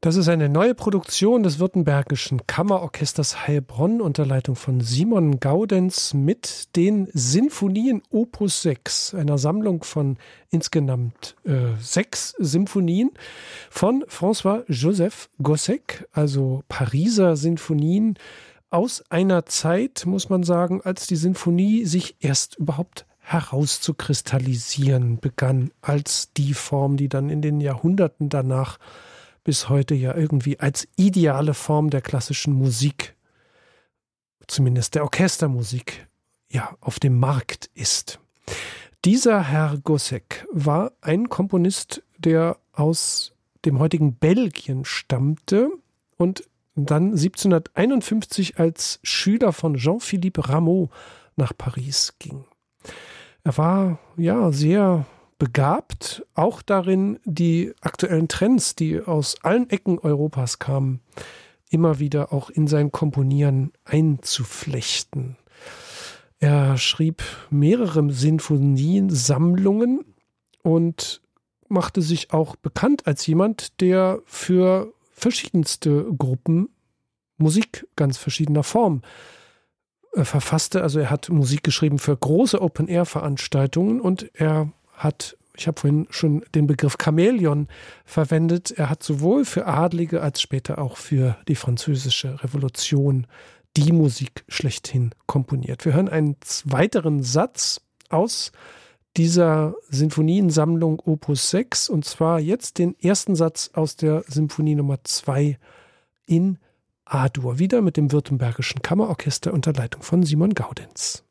Das ist eine neue Produktion des Württembergischen Kammerorchesters Heilbronn unter Leitung von Simon Gaudenz mit den Sinfonien Opus 6, einer Sammlung von insgesamt 6 Symphonien von François-Joseph Gossec, also Pariser Sinfonien aus einer Zeit, muss man sagen, als die Sinfonie sich erst überhaupt herauszukristallisieren begann, als die Form, die dann in den Jahrhunderten danach bis heute ja irgendwie als ideale Form der klassischen Musik, zumindest der Orchestermusik, ja, auf dem Markt ist. Dieser Herr Gossec war ein Komponist, der aus dem heutigen Belgien stammte und dann 1751 als Schüler von Jean-Philippe Rameau nach Paris ging. Er war ja sehr begabt, auch darin, die aktuellen Trends, die aus allen Ecken Europas kamen, immer wieder auch in sein Komponieren einzuflechten. Er schrieb mehrere Sinfoniensammlungen und machte sich auch bekannt als jemand, der für verschiedenste Gruppen Musik ganz verschiedener Form verfasste. Also er hat Musik geschrieben für große Open-Air-Veranstaltungen und er hat, ich habe vorhin schon den Begriff Chamäleon verwendet, er hat sowohl für Adlige als später auch für die Französische Revolution die Musik schlechthin komponiert. Wir hören einen weiteren Satz aus dieser Sinfoniensammlung Opus 6 und zwar jetzt den ersten Satz aus der Symphonie Nummer 2 in A-Dur, wieder mit dem Württembergischen Kammerorchester unter Leitung von Simon Gaudenz.